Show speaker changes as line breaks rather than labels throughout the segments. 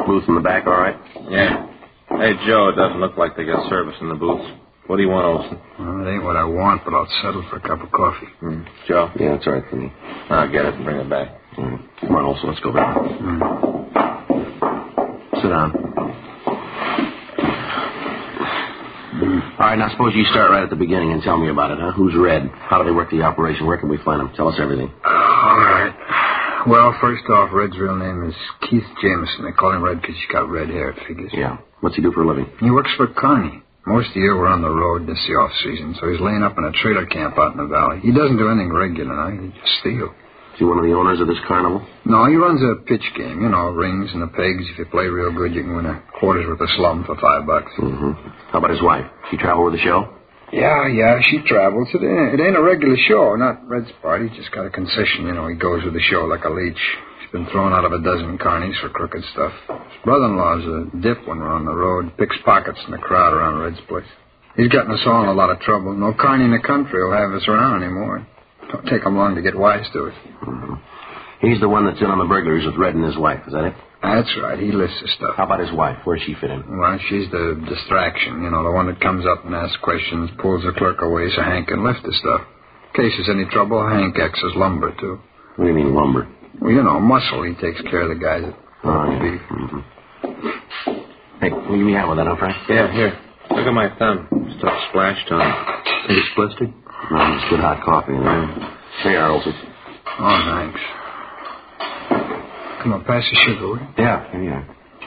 booth in the back all right?
Yeah. Hey, Joe, it doesn't look like they got service in the booths. What do you want, Olson?
Well, it ain't what I want, but I'll settle for a cup of coffee.
Joe?
Yeah, it's all right for me.
I'll get it and bring it back.
Come on, Olson, let's go back. Sit down. All right, now suppose you start right at the beginning and tell me about it, huh? Who's Red? How do they work the operation? Where can we find them? Tell us everything.
All right. Well, first off, Red's real name is Keith Jameson. They call him Red because he's got red hair, it figures.
Yeah. What's he do for a living?
He works for Carney. Most of the year we're on the road. This is the off-season, so he's laying up in a trailer camp out in the valley. He doesn't do anything regular now. He just steals.
Is he one of the owners of this carnival?
No, he runs a pitch game. You know, rings and the pegs. If you play real good, you can win a quarter's worth of slum for $5.
How about his wife? She travel with the show?
Yeah, she travels. It ain't a regular show, not Red's part. He's just got a concession, you know. He goes with the show like a leech. He's been thrown out of a dozen carnies for crooked stuff. His brother-in-law's a dip when we're on the road. Picks pockets in the crowd around Red's place. He's gotten us all in a lot of trouble. No carny in the country will have us around anymore. Don't take him long to get wise to it.
He's the one that's in on the burglaries with Red and his wife, is that it?
That's right. He lists the stuff.
How about his wife? Where's she fit in?
Well, she's the distraction. You know, the one that comes up and asks questions, pulls the clerk away so Hank can lift the stuff. In case there's any trouble, Hank acts as lumber, too.
What do you mean, lumber?
Well, you know, muscle. He takes care of the guys that beef.
Hey, will you give me a hand with that, huh, Frank?
Yeah, here. Look at my thumb. Stuff splashed on it.
Think it's blistered? No, it's good hot coffee. Here you are, Olson.
Oh, thanks. Come on, pass the sugar, will you?
Yeah, here you are.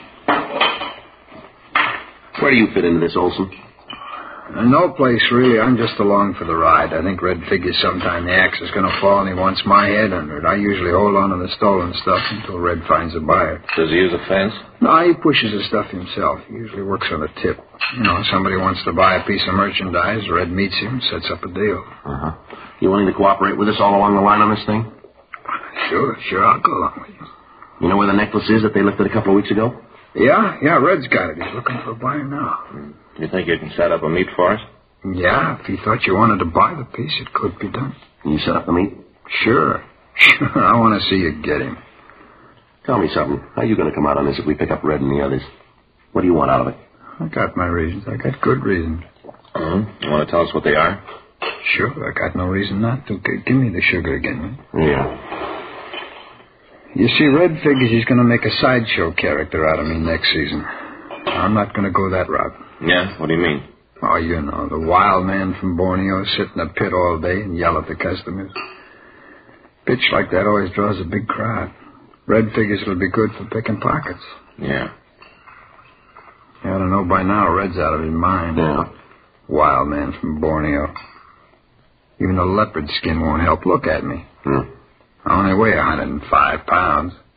Where do you fit into this, Olson?
No place, really. I'm just along for the ride. I think Red figures sometime the axe is going to fall and he wants my head under it. I usually hold on to the stolen stuff until Red finds a buyer.
Does he use a fence?
No, he pushes the stuff himself. He usually works on a tip. You know, somebody wants to buy a piece of merchandise, Red meets him, sets up a deal.
You willing to cooperate with us all along the line on this thing?
Sure, I'll go along with you.
You know where the necklace is that they lifted a couple of weeks ago?
Yeah, Red's got it. He's looking for a buyer now.
You think you can set up a meet for us?
Yeah, if he thought you wanted to buy the piece, it could be done.
Can you set up the meet?
Sure. I want to see you get him.
Tell me something. How are you going to come out on this if we pick up Red and the others? What do you want out of it?
I got my reasons. I got good reasons.
You want to tell us what they are?
Sure, I got no reason not to. Give me the sugar again, man.
Yeah.
You see, Red figures he's going to make a sideshow character out of me next season. I'm not going to go that route.
Yeah? What do you mean?
Oh, you know, the wild man from Borneo sit in a pit all day and yell at the customers. Pitch like that always draws a big crowd. Red figures it'll be good for picking pockets.
Yeah.
You ought to know by now Red's out of his mind.
Yeah.
Wild man from Borneo. Even a leopard skin won't help. Look at me. I only weigh 105 pounds.